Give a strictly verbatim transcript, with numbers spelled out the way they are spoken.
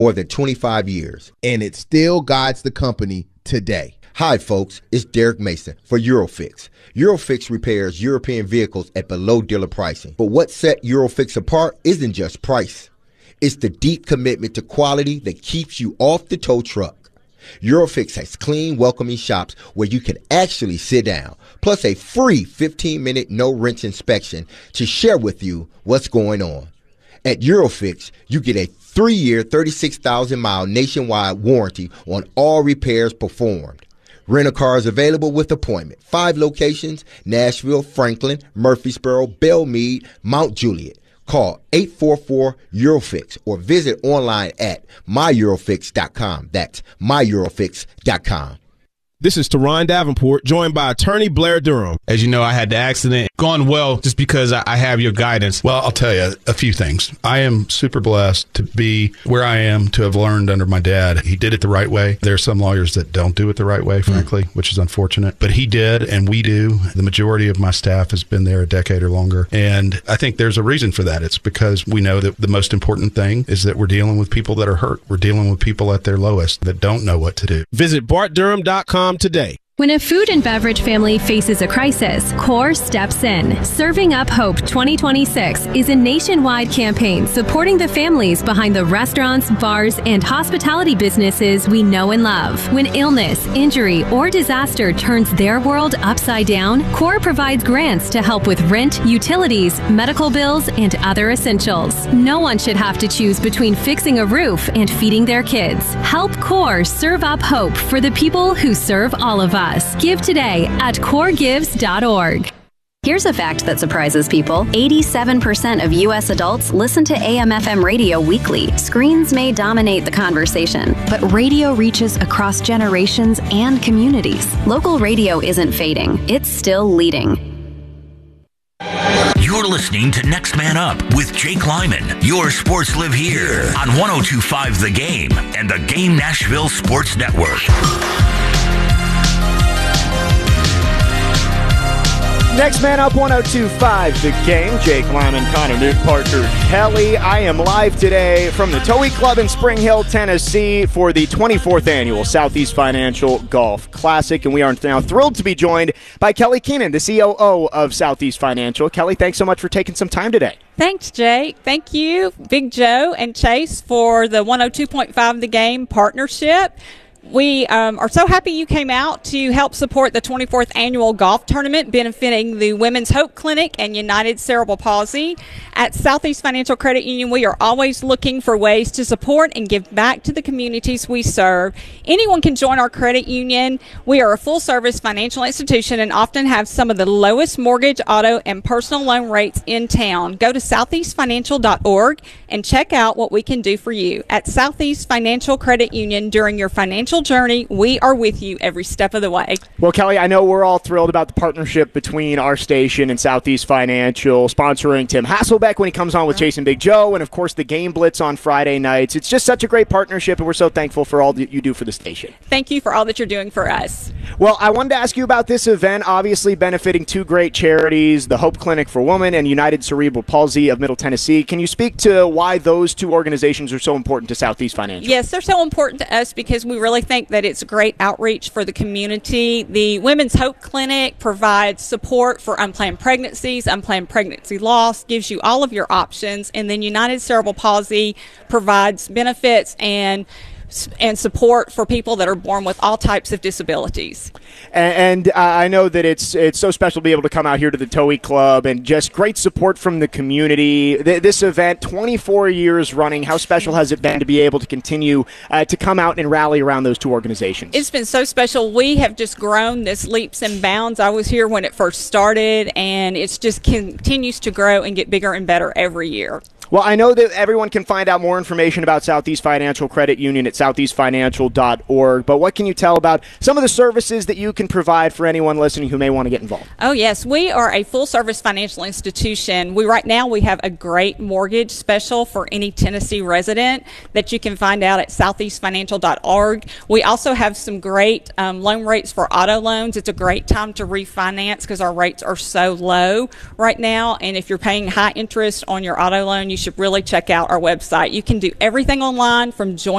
more than twenty-five years, and it still guides the company today. Hi, folks. It's Derek Mason for Eurofix. Eurofix repairs European vehicles at below dealer pricing. But what set Eurofix apart isn't just price. It's the deep commitment to quality that keeps you off the tow truck. Eurofix has clean, welcoming shops where you can actually sit down, plus a free fifteen-minute no-wrench inspection to share with you what's going on. At Eurofix, you get a three-year, thirty-six thousand mile nationwide warranty on all repairs performed. Rent-a-car is available with appointment. Five locations: Nashville, Franklin, Murfreesboro, Belmead, Mount Juliet. Call eight four four, Eurofix or visit online at my eurofix dot com. That's my eurofix dot com. This is Teron Davenport, joined by attorney Blair Durham. As you know, I had the accident. Gone well just because I have your guidance. Well, I'll tell you a few things. I am super blessed to be where I am, to have learned under my dad. He did it the right way. There are some lawyers that don't do it the right way, frankly, mm. which is unfortunate. But he did, and we do. The majority of my staff has been there a decade or longer. And I think there's a reason for that. It's because we know that the most important thing is that we're dealing with people that are hurt. We're dealing with people at their lowest that don't know what to do. Visit bart durham dot com today. When a food and beverage family faces a crisis, CORE steps in. Serving Up Hope twenty twenty-six is a nationwide campaign supporting the families behind the restaurants, bars, and hospitality businesses we know and love. When illness, injury, or disaster turns their world upside down, CORE provides grants to help with rent, utilities, medical bills, and other essentials. No one should have to choose between fixing a roof and feeding their kids. Help CORE serve up hope for the people who serve all of us. Give today at core gives dot org. Here's a fact that surprises people. eighty-seven percent of U S adults listen to A M F M radio weekly. Screens may dominate the conversation, but radio reaches across generations and communities. Local radio isn't fading. It's still leading. You're listening to Next Man Up with Jake Lyman. Your sports live here on one oh two point five The Game and the Game Nashville Sports Network. Next Man Up, one oh two point five The Game. Jake Lyman, Connor Newt, Parker Kelly. I am live today from the Towhee Club in Spring Hill, Tennessee for the twenty-fourth Annual Southeast Financial Golf Classic, and we are now thrilled to be joined by Kelly Keenan, the C O O of Southeast Financial. Kelly, thanks so much for taking some time today. Thanks, Jake. Thank you, Big Joe and Chase, for the one oh two point five The Game partnership. We um, are so happy you came out to help support the twenty-fourth Annual Golf Tournament benefiting the Women's Hope Clinic and United Cerebral Palsy. At Southeast Financial Credit Union, we are always looking for ways to support and give back to the communities we serve. Anyone can join our credit union. We are a full-service financial institution and often have some of the lowest mortgage, auto, and personal loan rates in town. Go to southeast financial dot org and check out what we can do for you. At Southeast Financial Credit Union, during your financial journey, we are with you every step of the way. Well, Kelly, I know we're all thrilled about the partnership between our station and Southeast Financial, sponsoring Tim Hasselbeck when he comes on with Chase and Big Joe, and of course the Game Blitz on Friday nights. It's just such a great partnership, and we're so thankful for all that you do for the station. Thank you for all that you're doing for us. Well, I wanted to ask you about this event, obviously benefiting two great charities, the Hope Clinic for Women and United Cerebral Palsy of Middle Tennessee. Can you speak to why those two organizations are so important to Southeast Financial? Yes, they're so important to us because we really think that it's great outreach for the community. The Women's Hope Clinic provides support for unplanned pregnancies, unplanned pregnancy loss, gives you all of your options, and then United Cerebral Palsy provides benefits and and support for people that are born with all types of disabilities. And, and uh, I know that it's it's so special to be able to come out here to the Towhee Club and just great support from the community. Th- this event, twenty-four years running, how special has it been to be able to continue uh, to come out and rally around those two organizations? It's been so special. We have just grown this leaps and bounds. I was here when it first started, and it's just continues to grow and get bigger and better every year. Well, I know that everyone can find out more information about Southeast Financial Credit Union at southeast financial dot org, but what can you tell about some of the services that you can provide for anyone listening who may want to get involved? Oh, yes. We are a full-service financial institution. We Right now, we have a great mortgage special for any Tennessee resident that you can find out at southeast financial dot org. We also have some great um, loan rates for auto loans. It's a great time to refinance because our rates are so low right now, and if you're paying high interest on your auto loan, you should really check out our website. You can do everything online from join